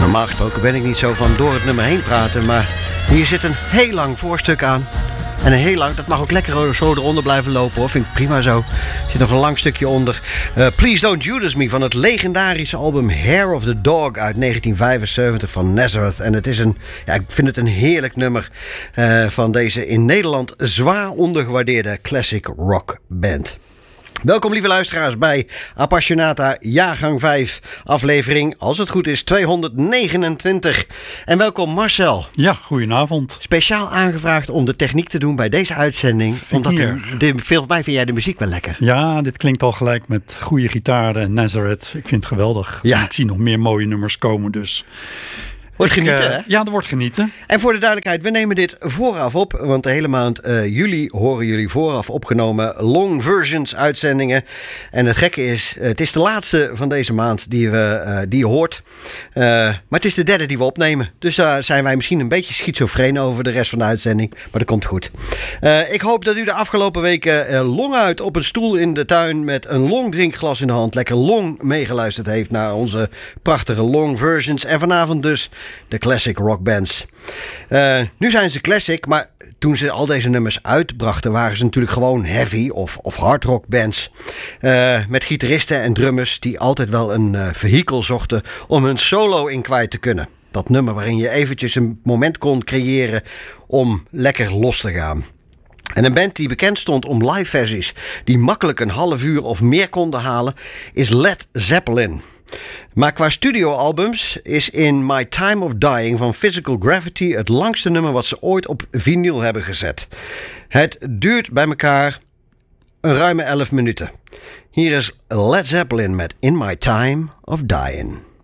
Normaal gesproken ben ik niet zo van door het nummer heen praten, maar hier zit een heel lang voorstuk aan. En een heel lang, dat mag ook lekker zo eronder blijven lopen hoor, vind ik prima zo. Er zit nog een lang stukje onder. Please Don't Judas Me van het legendarische album Hair of the Dog uit 1975 van Nazareth. En het is ik vind het een heerlijk nummer van deze in Nederland zwaar ondergewaardeerde classic rock band. Welkom lieve luisteraars bij Appassionata jaargang 5, aflevering, als het goed is, 229. En welkom Marcel. Ja, goedenavond. Speciaal aangevraagd om de techniek te doen bij deze uitzending. Omdat volgens mij vind jij de muziek wel lekker. Ja, dit klinkt al gelijk met goede gitaren en Nazareth. Ik vind het geweldig. Ja. Ik zie nog meer mooie nummers komen, dus... Wordt genieten, hè? Ja, er wordt genieten. En voor de duidelijkheid, we nemen dit vooraf op. Want de hele maand juli horen jullie vooraf opgenomen long versions uitzendingen. En het gekke is, het is de laatste van deze maand die je hoort. Maar het is de derde die we opnemen. Dus daar zijn wij misschien een beetje schizofreen over de rest van de uitzending. Maar dat komt goed. Ik hoop dat u de afgelopen weken longuit op een stoel in de tuin met een long drinkglas in de hand lekker long meegeluisterd heeft naar onze prachtige long versions. En vanavond dus de classic rock bands. Nu zijn ze classic, maar toen ze al deze nummers uitbrachten waren ze natuurlijk gewoon heavy of hard rock bands. Met gitaristen en drummers die altijd wel een vehikel zochten om hun solo in kwijt te kunnen. Dat nummer waarin je eventjes een moment kon creëren om lekker los te gaan. En een band die bekend stond om live versies die makkelijk een half uur of meer konden halen is Led Zeppelin. Maar qua studioalbums is In My Time of Dying van Physical Gravity het langste nummer wat ze ooit op vinyl hebben gezet. Het duurt bij elkaar een ruime 11 minuten. Hier is Led Zeppelin met In My Time of Dying.